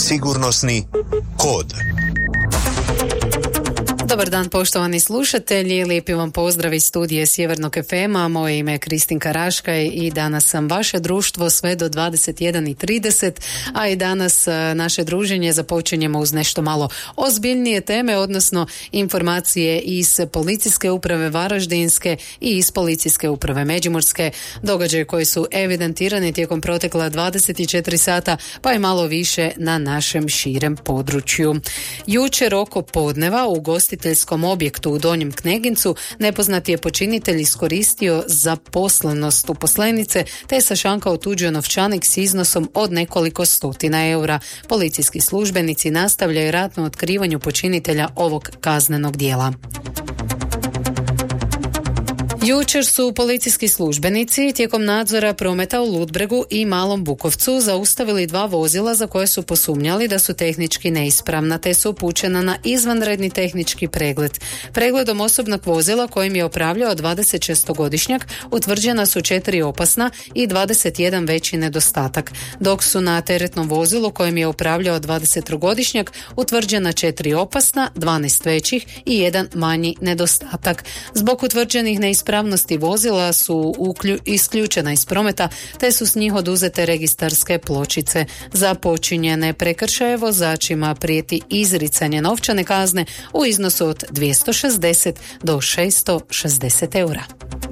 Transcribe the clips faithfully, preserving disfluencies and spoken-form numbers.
Sigurnosni kod. Dobar dan poštovani slušatelji, lijepi vam pozdrav iz studije Sjevernog ef ema, moje ime je Kristinka Raškaj i danas sam vaše društvo sve do dvadeset jedan i trideset, a i danas naše druženje započinjemo uz nešto malo ozbiljnije teme, odnosno informacije iz Policijske uprave Varaždinske i iz Policijske uprave Međimurske, događaje koji su evidentirani tijekom protekla dvadeset četiri sata, pa i malo više na našem širem području. Jučer oko podneva u ugostiteljskom objektu u Donjem Knegincu nepoznati je počinitelj iskoristio zaposlenost uposlenice te sa šanka otuđio novčanik s iznosom od nekoliko stotina eura. Policijski službenici nastavljaju rad na otkrivanju počinitelja ovog kaznenog djela. Jučer su policijski službenici tijekom nadzora prometa u Ludbregu i Malom Bukovcu zaustavili dva vozila za koje su posumnjali da su tehnički neispravna te su upućena na izvanredni tehnički pregled. Pregledom osobnog vozila kojim je upravljao dvadesetšestogodišnjak utvrđena su četiri opasna i dvadeset jedan veći nedostatak, dok su na teretnom vozilu kojim je upravljao dvadesettrogodišnjak utvrđena četiri opasna, dvanaest većih i jedan manji nedostatak. Zbog utvrđenih neispravnosti Ispravnosti vozila su uklju, isključena iz prometa te su s njih oduzete registarske pločice. Za počinjene prekršaje vozačima prijeti izricanje novčane kazne u iznosu od dvjesto šezdeset do šesto šezdeset eura.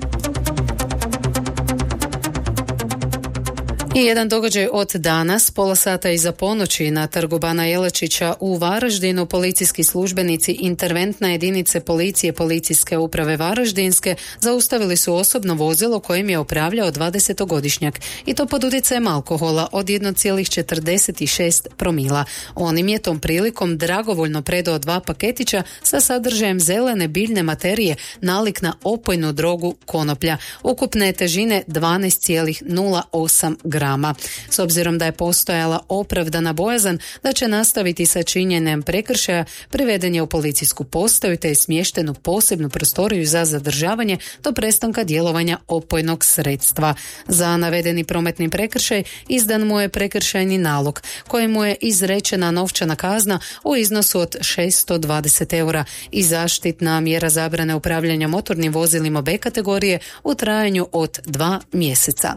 I jedan događaj od danas, pola sata iza ponoći na trgu Bana Jelačića u Varaždinu, policijski službenici interventne jedinice policije Policijske uprave Varaždinske zaustavili su osobno vozilo kojim je upravljao dvadesetogodišnjak i to pod utjecajem alkohola od jedan zarez četrdeset šest promila. On im je tom prilikom dragovoljno predao dva paketića sa sadržajem zelene biljne materije nalik na opojnu drogu konoplja, ukupne težine dvanaest zarez nula osam grama. S obzirom da je postojala opravdana bojazan da će nastaviti sa činjenjem prekršaja, priveden je u policijsku postaju te je smješten u posebnu prostoriju za zadržavanje do prestanka djelovanja opojnog sredstva. Za navedeni prometni prekršaj izdan mu je prekršajni nalog kojemu je izrečena novčana kazna u iznosu od šesto dvadeset eura i zaštitna mjera zabrane upravljanja motornim vozilima B kategorije u trajanju od dva mjeseca.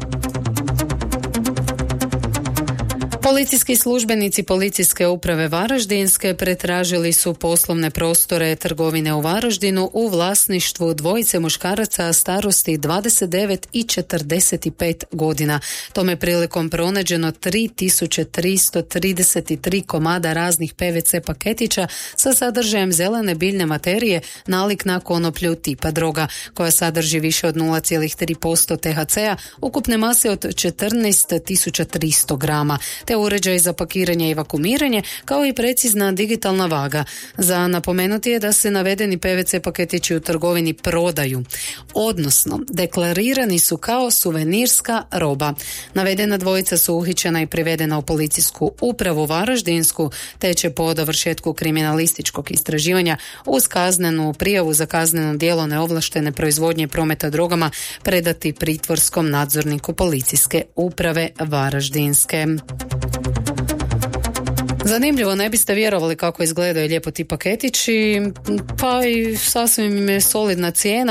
Policijski službenici Policijske uprave Varaždinske pretražili su poslovne prostore trgovine u Varaždinu u vlasništvu dvojice muškaraca starosti dvadeset devet i četrdeset pet godina. Tome prilikom pronađeno tri tisuće tristo trideset tri komada raznih pe ve ce paketića sa sadržajem zelene biljne materije nalik na konoplju tipa droga, koja sadrži više od nula zarez tri posto te ha ce a, ukupne mase od četrnaest tisuća tristo grama, te uređaj za pakiranje i vakuumiranje, kao i precizna digitalna vaga. Za napomenuti je da se navedeni pe ve ce paketići u trgovini prodaju, odnosno deklarirani su kao suvenirska roba. Navedena dvojica su uhićena i privedena u Policijsku upravu Varaždinsku, te će po dovršetku kriminalističkog istraživanja uz kaznenu prijavu za kazneno djelo neovlaštene proizvodnje i prometa drogama predati pritvorskom nadzorniku Policijske uprave Varaždinske. Zanimljivo, ne biste vjerovali kako izgledaju lijepo ti paketići, pa i sasvim im je solidna cijena.